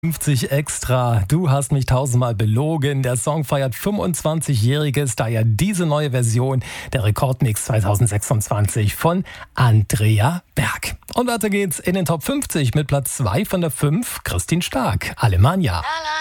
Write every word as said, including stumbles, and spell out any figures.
fünfzig extra. Du hast mich tausendmal belogen. Der Song feiert fünfundzwanzigjähriges, daher diese neue Version der Rekordmix zweitausendsechsundzwanzig von Andrea Berg. Und weiter geht's in den Top fünfzig mit Platz zwei von der fünf, Christine Stark, Alemannia.